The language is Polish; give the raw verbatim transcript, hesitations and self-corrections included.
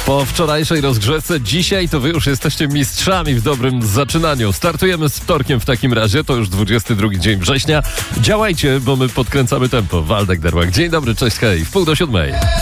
Po wczorajszej rozgrzewce dzisiaj to wy już jesteście mistrzami w dobrym zaczynaniu. Startujemy z wtorkiem w takim razie, to już dwudziesty drugi dzień września. Działajcie, bo my podkręcamy tempo. Waldek Derłak. Dzień dobry, cześć, hej. W pół do siódmej.